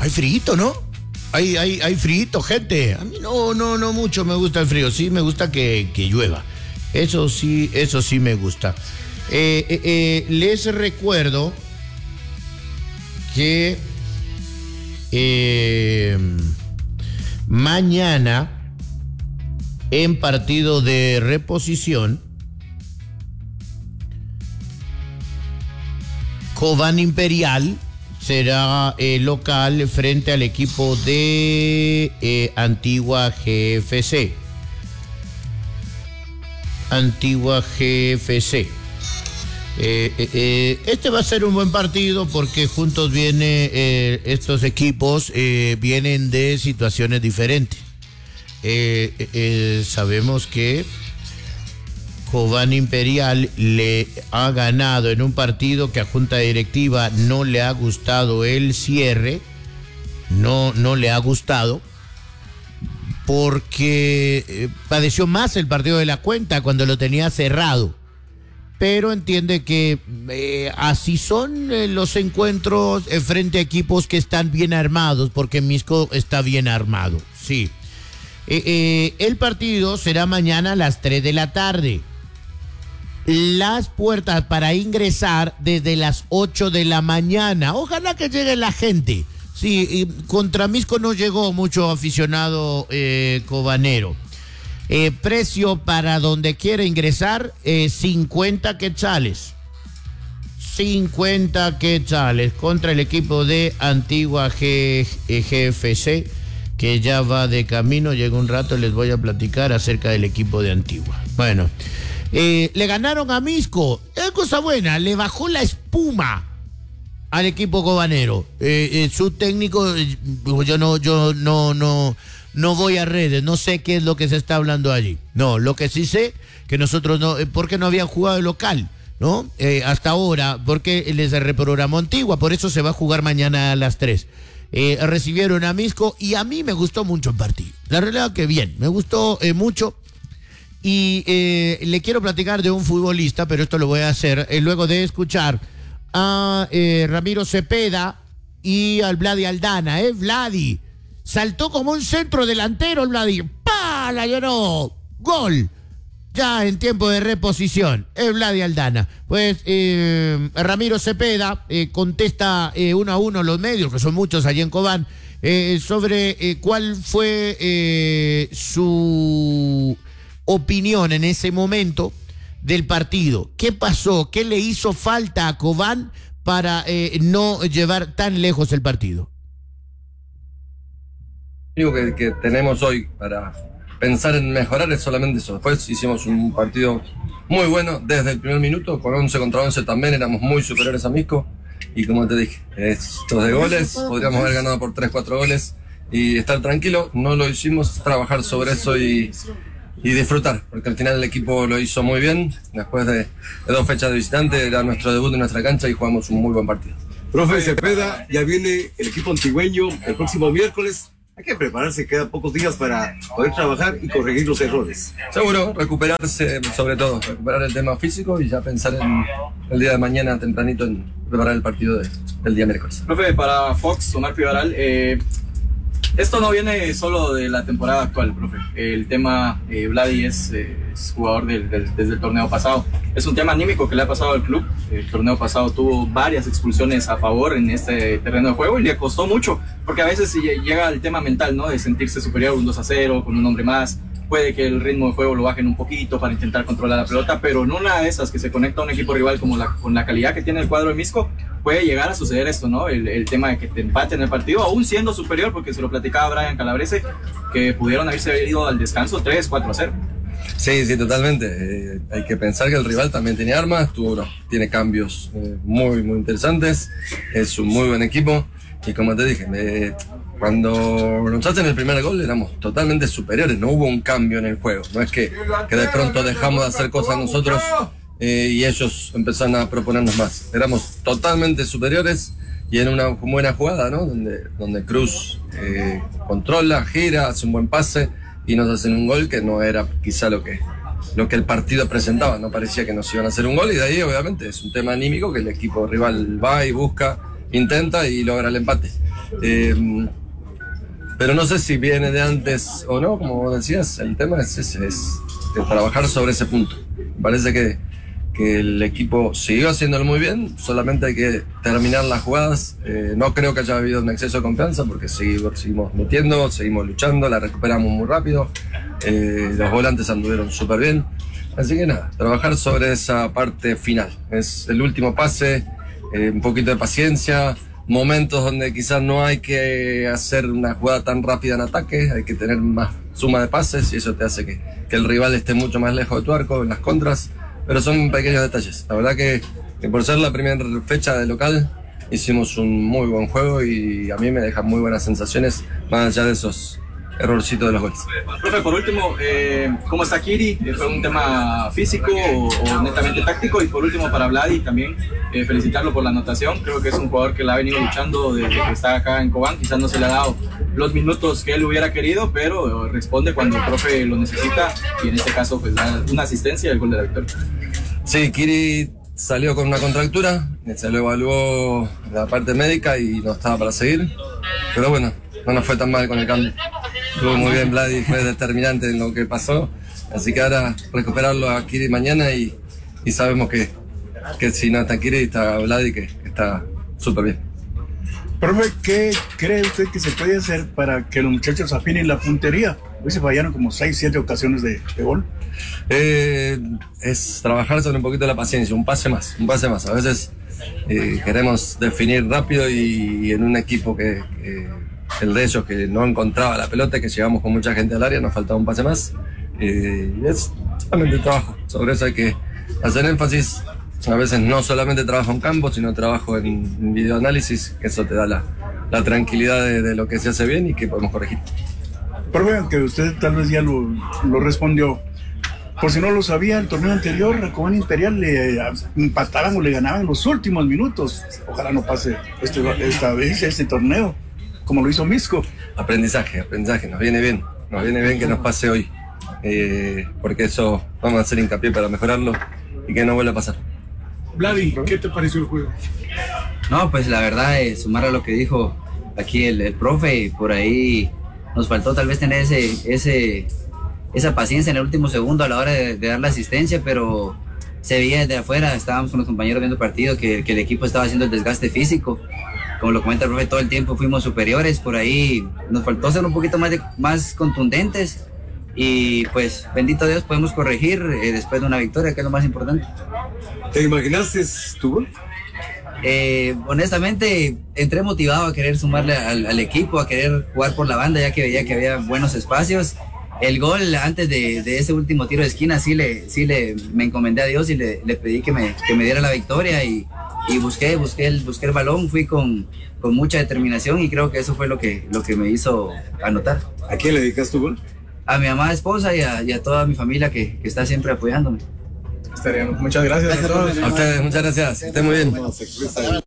Hay frío, ¿no? Hay frío, gente. A mí no mucho me gusta el frío. Sí me gusta que llueva. Eso sí me gusta. Les recuerdo que mañana, en partido de reposición, Cobán Imperial será local frente al equipo de Antigua GFC. Antigua GFC. Este va a ser un buen partido porque juntos estos equipos vienen de situaciones diferentes. Sabemos que Cobán Imperial le ha ganado en un partido que a Junta Directiva no le ha gustado el cierre, no le ha gustado, porque padeció más el partido de la cuenta cuando lo tenía cerrado. Pero entiende que así son los encuentros frente a equipos que están bien armados, porque Misco está bien armado, sí. El partido será mañana a las 3 de la tarde. Las puertas para ingresar desde las 8 de la mañana. Ojalá que llegue la gente. Sí, contra Misco no llegó mucho aficionado cobanero. Precio para donde quiera ingresar, 50 quetzales. 50 quetzales contra el equipo de Antigua GFC, que ya va de camino. Llega un rato, les voy a platicar acerca del equipo de Antigua. Bueno, le ganaron a Misco. Es cosa buena, le bajó la espuma al equipo cobanero. Su técnico, yo no voy a redes, no sé qué es lo que se está hablando allí. No, lo que sí sé, que nosotros no, porque no habían jugado local, ¿no? Hasta ahora, porque les reprogramó Antigua, por eso se va a jugar mañana a las 3. Recibieron a Misco y a mí me gustó mucho el partido. La realidad que bien, me gustó mucho. Y le quiero platicar de un futbolista, pero esto lo voy a hacer luego de escuchar a Ramiro Cepeda y al Vladi Aldana. Vladi saltó como un centro delantero, el Vladi. ¡Pah! La llenó. ¡Gol! Ya en tiempo de reposición. Vladi Aldana. Pues Ramiro Cepeda contesta 1-1 los medios, que son muchos allí en Cobán, sobre cuál fue su opinión en ese momento del partido. ¿Qué pasó? ¿Qué le hizo falta a Cobán para no llevar tan lejos el partido? Lo único que tenemos hoy para pensar en mejorar es solamente eso. Después hicimos un partido muy bueno desde el primer minuto, con 11 contra 11 también éramos muy superiores a Misco, y como te dije, estos de goles, podríamos haber ganado por 3-4 goles y estar tranquilo. No lo hicimos, trabajar sobre eso y disfrutar, porque al final el equipo lo hizo muy bien. Después de 2 fechas de visitante, era nuestro debut en nuestra cancha y jugamos un muy buen partido. Profe Cepeda, ya viene el equipo antigüeño el próximo miércoles. Hay que prepararse, quedan pocos días para poder trabajar y corregir los errores. Seguro, recuperarse, sobre todo, recuperar el tema físico y ya pensar en el día de mañana tempranito en preparar el partido del día miércoles. Profe, para Fox, Omar Pivaral, esto no viene solo de la temporada actual, profe. El tema, Vladi es jugador desde el torneo pasado. Es un tema anímico que le ha pasado al club. El torneo pasado tuvo varias expulsiones a favor en este terreno de juego y le costó mucho, porque a veces llega el tema mental, ¿no? De sentirse superior, un 2-0, con un hombre más. Puede que el ritmo de juego lo bajen un poquito para intentar controlar la pelota, pero en una de esas que se conecta a un equipo rival con la calidad que tiene el cuadro de Misco, puede llegar a suceder esto, ¿no? El tema de que te empaten el partido, aún siendo superior, porque se lo platicaba Brian Calabrese, que pudieron haberse ido al descanso 3-4-0. Sí, totalmente. Hay que pensar que el rival también tiene armas, tiene cambios muy interesantes, es un muy buen equipo, y como te dije, cuando nos hacen el primer gol éramos totalmente superiores, no hubo un cambio en el juego, no es que de pronto dejamos de hacer cosas nosotros y ellos empezaron a proponernos más. Éramos totalmente superiores y en una buena jugada, ¿no? Donde Cruz controla, gira, hace un buen pase y nos hacen un gol que no era quizá lo que el partido presentaba, no parecía que nos iban a hacer un gol, y de ahí obviamente es un tema anímico que el equipo rival va y busca intenta y logra el empate. Pero no sé si viene de antes o no, como decías, el tema es trabajar sobre ese punto. Parece que el equipo siguió haciéndolo muy bien, solamente hay que terminar las jugadas. No creo que haya habido un exceso de confianza porque seguimos metiendo, seguimos luchando, la recuperamos muy rápido. Los volantes anduvieron súper bien. Así que nada, trabajar sobre esa parte final. Es el último pase, un poquito de paciencia, momentos donde quizás no hay que hacer una jugada tan rápida en ataque, hay que tener más suma de pases y eso te hace que el rival esté mucho más lejos de tu arco en las contras, pero son pequeños detalles. La verdad que por ser la primera fecha de local hicimos un muy buen juego y a mí me dejan muy buenas sensaciones más allá de esos errorcito de los goles. Profe, por último, ¿cómo está Kiri? ¿Fue un tema físico o netamente táctico? Y por último, para Vladi también, felicitarlo por la anotación. Creo que es un jugador que la ha venido luchando desde que está acá en Cobán. Quizás no se le ha dado los minutos que él hubiera querido, pero responde cuando el profe lo necesita y en este caso pues da una asistencia y el gol de la victoria. Sí, Kiri salió con una contractura, se lo evaluó la parte médica y no estaba para seguir, pero bueno, no nos fue tan mal con el cambio. Estuvo muy bien Vladi, fue determinante en lo que pasó, así que ahora recuperarlo a Kiri mañana y sabemos que si no está Kiri está Vladi, que está súper bien. Profe, ¿qué cree usted que se puede hacer para que los muchachos afinen la puntería? Hoy se fallaron como 6-7 ocasiones de gol. Es trabajar sobre un poquito la paciencia, un pase más. A veces queremos definir rápido y en un equipo que el de ellos que no encontraba la pelota, que llegamos con mucha gente al área, nos faltaba un pase más. Es solamente trabajo, sobre eso hay que hacer énfasis. A veces no solamente trabajo en campo, sino trabajo en videoanálisis, que eso te da la tranquilidad de lo que se hace bien y que podemos corregir. Profe, aunque usted tal vez ya lo respondió, por si no lo sabía, el torneo anterior a Cobán Imperial le empataban o le ganaban en los últimos minutos. Ojalá no pase esta vez este torneo, como lo hizo Misco. Aprendizaje, nos viene bien que nos pase hoy, porque eso vamos a hacer hincapié para mejorarlo y que no vuelva a pasar. Vladi, ¿qué te pareció el juego? No, pues la verdad, sumar a lo que dijo aquí el profe, por ahí nos faltó tal vez tener esa paciencia en el último segundo a la hora de dar la asistencia, pero se veía desde afuera, estábamos con los compañeros viendo el partido, que el equipo estaba haciendo el desgaste físico. Como lo comenta el profe, todo el tiempo fuimos superiores, por ahí nos faltó ser un poquito más contundentes y pues bendito Dios podemos corregir después de una victoria, que es lo más importante. ¿Te imaginaste tu gol? Honestamente entré motivado a querer sumarle al equipo, a querer jugar por la banda, ya que veía que había buenos espacios. El gol antes de ese último tiro de esquina me encomendé a Dios y le pedí que me diera la victoria y busqué el balón, fui con mucha determinación y creo que eso fue lo que me hizo anotar. ¿A quién le dedicas tu gol? A mi amada esposa y a toda mi familia que está siempre apoyándome. Muchas gracias a todos. A ustedes, muchas gracias. Estén muy bien.